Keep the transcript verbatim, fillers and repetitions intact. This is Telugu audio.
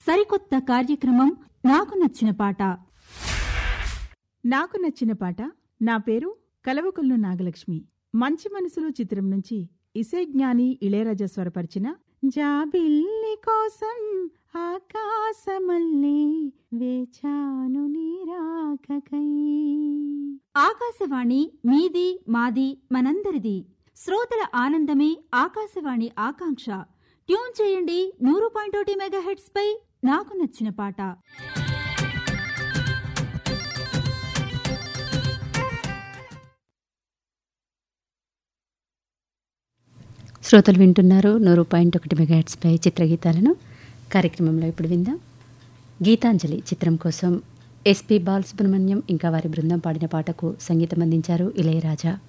సరికొత్త కార్యక్రమం నాకు నచ్చిన పాట. నాకు నచ్చిన పాట. నా పేరు కలవకొల్లు నాగలక్ష్మి. మంచి మనసులు చిత్రం నుంచి ఇసే జ్ఞాని ఇళయరాజా స్వరపరిచిన జాబిల్లి కోసం ఆకాశమల్లే వేచాను నీరాకకై. ఆకాశవాణి మీది మాది మనందరిది. శ్రోతల ఆనందమే ఆకాశవాణి ఆకాంక్ష. ట్యూన్ చేయండి నూరు పాయింట్ ఒకటి మెగా హెడ్స్ పై నాకు నచ్చిన పాట. శ్రోతలు వింటున్నారు నూరు పాయింట్ ఒకటి మెగా హెడ్స్ పై చిత్రగీతాలను. కార్యక్రమంలో ఇప్పుడు విందాం గీతాంజలి చిత్రం కోసం ఎస్పి బాలసుబ్రహ్మణ్యం ఇంకా వారి బృందం పాడిన పాటకు సంగీతం అందించారు ఇళయరాజా.